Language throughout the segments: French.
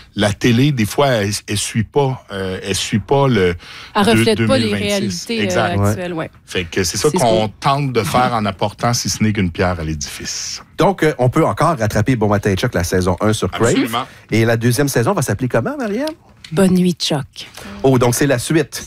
la télé, des fois, elle suit pas le. Elle reflète 2026. pas les réalités actuelles, ouais. Fait que c'est ça qu'on tente de faire en apportant, si ce n'est qu'une pierre à l'édifice. Donc, on peut encore rattraper Bon Matin Chuck, la saison 1 sur Crave. Absolument. Et la deuxième saison va s'appeler comment, Marianne? Bonne nuit, Chuck. Oh, donc c'est la suite.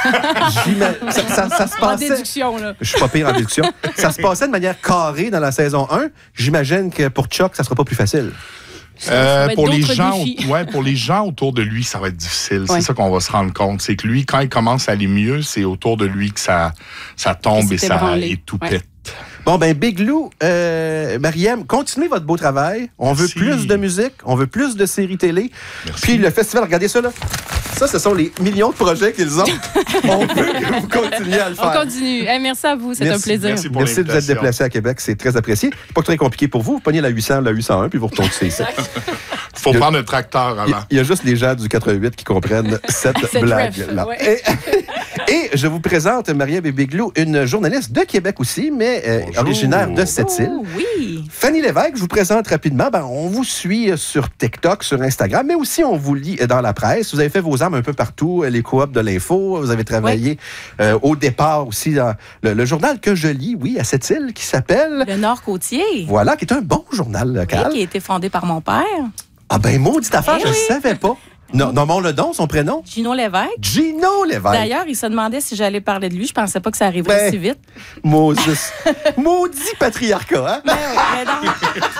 Ça se passait... En déduction, là. Je suis pas pire en déduction. Ça se passait de manière carrée dans la saison 1. J'imagine que pour Chuck, ça sera pas plus facile. Pour les gens autour de lui, ça va être difficile. C'est ça qu'on va se rendre compte. C'est que lui, quand il commence à aller mieux, c'est autour de lui que ça tombe et tout pète. Bon, ben, Big Lou, Mariam, continuez votre beau travail. On veut plus de musique, on veut plus de séries télé. Merci. Puis le festival, regardez ça, là. Ça, ce sont les millions de projets qu'ils ont. On veut que vous continuiez à le faire. On continue. Hey, merci à vous, c'est un plaisir. Merci de vous être déplacé à Québec, c'est très apprécié. C'est pas très compliqué pour vous. Vous prenez la 800, la 801, puis vous retournez ici. Faut prendre un tracteur avant. Il y a juste les gens du 88 qui comprennent cette blague-là. Ouais. Et je vous présente, Mariam et Big Lou, une journaliste de Québec aussi, mais originaire de Sept-Îles. Oh, oui. Fanny Lévesque, je vous présente rapidement. On vous suit sur TikTok, sur Instagram, mais aussi on vous lit dans la presse. Vous avez fait vos armes un peu partout, les coops de l'info. Vous avez travaillé au départ aussi dans le journal que je lis, à Sept-Îles, qui s'appelle... Le Nord-Côtier. Voilà, qui est un bon journal local. Oui, qui a été fondé par mon père. Ah ben, maudite affaire, je ne savais pas. Non, nommons le don, son prénom? Gino Lévesque. Gino Lévesque. D'ailleurs, il se demandait si j'allais parler de lui. Je pensais pas que ça arriverait si vite. Maudit patriarcat, hein? Mais non.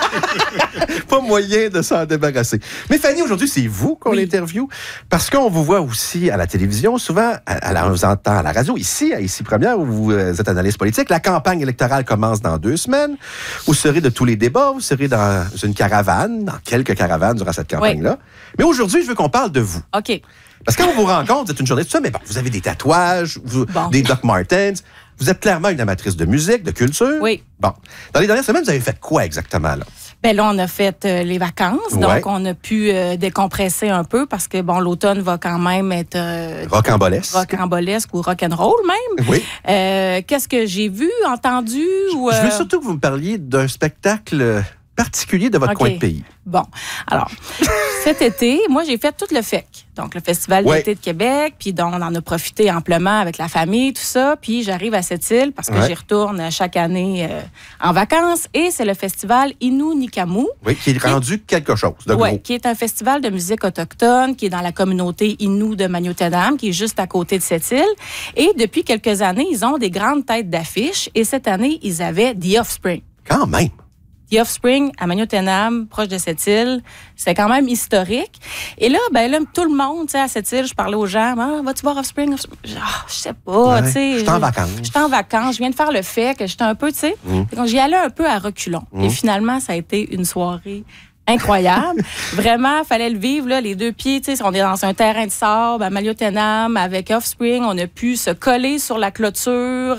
Pas moyen de s'en débarrasser. Mais Fanny, aujourd'hui, c'est vous qu'on interviewe parce qu'on vous voit aussi à la télévision, souvent, on vous entend à la radio, ici, à Ici Première, où vous êtes analyste politique. La campagne électorale commence dans 2 semaines. Vous serez de tous les débats, vous serez dans une caravane, dans quelques caravanes durant cette campagne-là. Mais aujourd'hui, je veux qu'on parle de vous. OK. Parce que quand on vous rencontre, vous êtes une journaliste, tout ça, mais vous avez des tatouages, des Doc Martens. Vous êtes clairement une amatrice de musique, de culture. Oui. Bon. Dans les dernières semaines, vous avez fait quoi exactement, là? Ben là, on a fait les vacances, donc on a pu décompresser un peu parce que, l'automne va quand même être... rocambolesque. Rocambolesque ou rock'n'roll même. Oui. Qu'est-ce que j'ai vu, entendu? Je veux surtout que vous me parliez d'un spectacle particulier de votre coin de pays. Bon, alors, cet été, moi, j'ai fait tout le FEC, donc le Festival d'été de Québec, puis on en a profité amplement avec la famille, tout ça, puis j'arrive à Sept-Îles parce que j'y retourne chaque année en vacances, et c'est le Festival Innu-Nikamu. Oui, qui est rendu quelque chose de gros. Oui, qui est un festival de musique autochtone, qui est dans la communauté Innu de Magnotenam, qui est juste à côté de Sept-Îles, et depuis quelques années, ils ont des grandes têtes d'affiche, et cette année, ils avaient The Offspring. Quand même! The Offspring à Magnotenam, proche de Sept-Îles. C'était quand même historique. Et là, tout le monde, tu sais, à Sept-Îles, je parlais aux gens, vas-tu voir Offspring? Je sais pas, tu sais. Je suis en vacances. Je suis en vacances. Je viens de faire le fait que j'étais un peu, tu sais. Donc, j'y allais un peu à reculons. Et finalement, ça a été une soirée incroyable. Vraiment, il fallait le vivre, là, les 2 pieds. Tu sais, on est dans un terrain de sable à Magnotenam avec Offspring. On a pu se coller sur la clôture.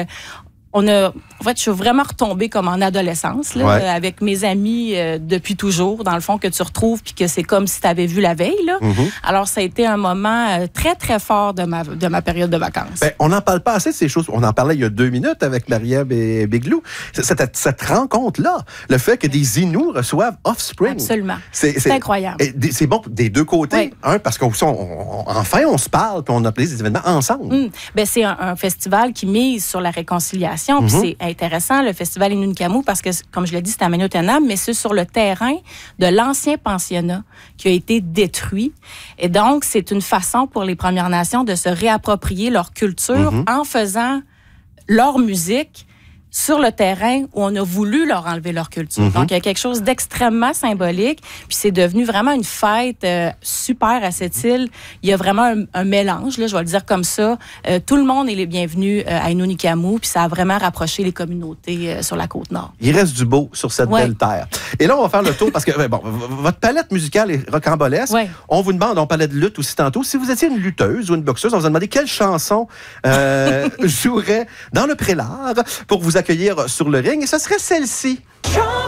En fait, je suis vraiment retombée comme en adolescence, là, avec mes amis depuis toujours, dans le fond, que tu retrouves, puis que c'est comme si tu avais vu la veille. Là. Alors, ça a été un moment très, très fort de ma période de vacances. Ben, on n'en parle pas assez de ces choses. On en parlait il y a 2 minutes avec Mariam et Big Lou. Cette rencontre-là, le fait que des Inuits reçoivent Offspring. Absolument. C'est incroyable. C'est bon des 2 côtés. Un, parce qu'enfin, on se parle, puis on a des événements ensemble. Ben, c'est un festival qui mise sur la réconciliation. Puis c'est intéressant, le Festival Innu-Nikamu, parce que, comme je l'ai dit, c'est à Magnotenam, mais c'est sur le terrain de l'ancien pensionnat qui a été détruit. Et donc, c'est une façon pour les Premières Nations de se réapproprier leur culture en faisant leur musique sur le terrain où on a voulu leur enlever leur culture. Donc, il y a quelque chose d'extrêmement symbolique. Puis, c'est devenu vraiment une fête super à cette île. Il y a vraiment un mélange, là, je vais le dire comme ça. Tout le monde est les bienvenus à Innu-Nikamu. Puis, ça a vraiment rapproché les communautés sur la Côte-Nord. Il reste du beau sur cette belle terre. Et là, on va faire le tour parce que, votre palette musicale est rocambolesque. On vous demande, on parlait de lutte aussi tantôt, si vous étiez une lutteuse ou une boxeuse, on vous a demandé quelle chanson jouerait dans le prélat pour vous accueillir sur le ring, et ce serait celle-ci.